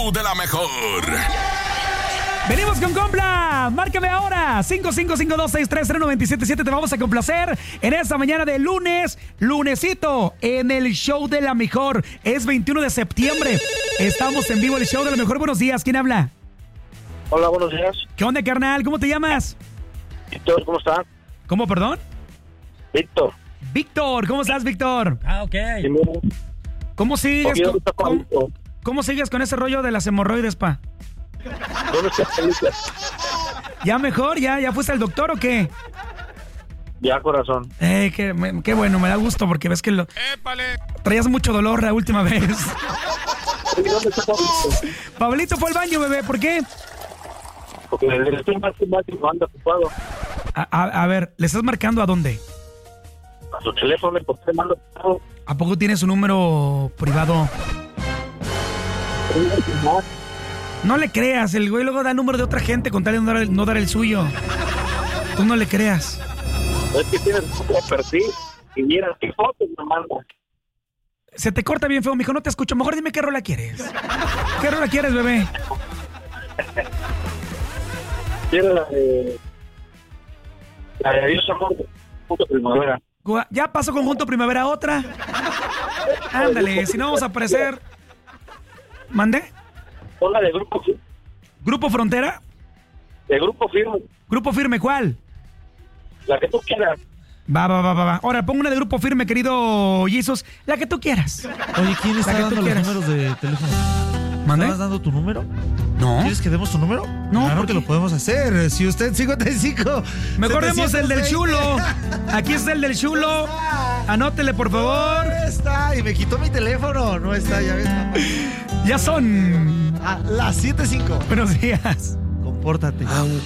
show de la mejor. Venimos con Compla, márcame ahora 5552630977. Te vamos a complacer en esta mañana de lunesito en el show de la mejor. Es 21 de septiembre, estamos en vivo el show de la mejor. Buenos días, ¿quién habla? Hola, buenos días. ¿Qué onda, carnal? ¿Cómo te llamas? Víctor, ¿cómo está? ¿Cómo, perdón? Víctor. Víctor, ¿cómo estás, Víctor? Ok. ¿Cómo sigues? ¿Dónde ¿Cómo sigues con ese rollo de las hemorroides, pa? está Felipe? ¿Ya mejor? ¿Ya fuiste al doctor o qué? Ya, corazón. Qué bueno, me da gusto porque ves que traías mucho dolor la última vez. ¿Dónde está Pablito? Pablito fue al baño, bebé, ¿por qué? Porque el estoy más y anda ocupado. A ver, ¿le estás marcando a dónde? A su teléfono, porque se manda ocupado. ¿A poco tienes su número privado? No le creas, el güey luego da el número de otra gente con tal de no dar el suyo. Tú no le creas. Es que tienes otro perfil y mira qué fotos me manda. Se te corta bien feo, mijo, no te escucho. Mejor dime qué rola quieres. ¿Qué rola quieres, bebé? Tiene la de Dios amor, punto primavera. Ya pasó Conjunto Primavera otra. Ándale, si no vamos a aparecer. ¿Mandé? Ponla de grupo, ¿Grupo Frontera? de grupo firme, ¿Grupo Firme cuál? la que tú quieras. Va. Ahora, pongo una de Grupo Firme, querido Jesus. La que tú quieras. Oye, ¿quién está La que tú dando los quieras. números de teléfono? ¿Mandé? ¿Estabas dando tu número? No. ¿Quieres que demos tu número? No, Claro ¿por que qué? lo podemos hacer. Si usted 55. Mejor demos el del 720. chulo. Aquí está el del chulo. Anótele, por favor. No está. Y me quitó mi teléfono. No está, ya ves. Ya son. A las 7:05. Buenos días. Compórtate.